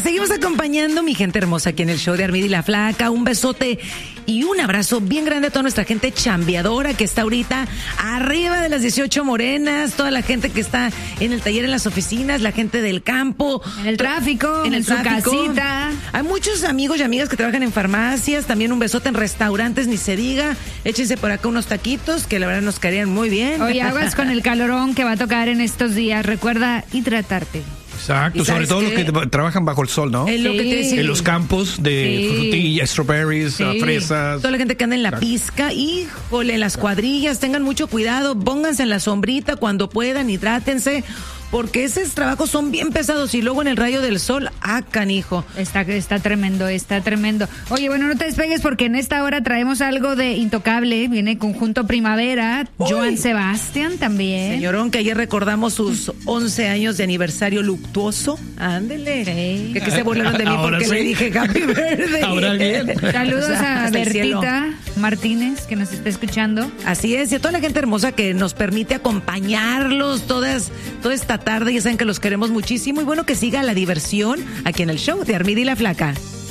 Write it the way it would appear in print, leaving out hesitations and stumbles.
seguimos acompañando, mi gente hermosa, aquí en el show de Armida y la Flaca. Un besote y un abrazo bien grande a toda nuestra gente chambeadora que está ahorita arriba de las 18 morenas, toda la gente que está en el taller, en las oficinas, la gente del campo, en el tráfico, en su casita. Hay muchos amigos y amigas que trabajan en farmacias, también un besote en restaurantes, ni se diga. Échense por acá unos taquitos que la verdad nos caerían muy bien. Oye, aguas con el calorón que va a tocar en estos días. Recuerda hidratarte. Exacto, sobre todo los que trabajan bajo el sol, ¿no? Es lo que te decía. En los campos de frutillas, strawberries, fresas. Toda la gente que anda en la pizca, híjole, en las cuadrillas, tengan mucho cuidado, pónganse en la sombrita cuando puedan, hidrátense, porque esos trabajos son bien pesados y luego en el rayo del sol, canijo. Está tremendo, está tremendo. Oye, bueno, no te despegues porque en esta hora traemos algo de Intocable, viene Conjunto Primavera, Joan Sebastián también. Señorón, que ayer recordamos sus 11 años de aniversario luctuoso. Ándele. Sí. Que se burlaron de mí porque le dije Happy Birthday. Ahora bien. Saludos a Bertita Martínez, que nos está escuchando. Así es, y a toda la gente hermosa que nos permite acompañarlos toda esta tarde. Ya saben que los queremos muchísimo y bueno, que siga la diversión aquí en el show de Armida y la Flaca.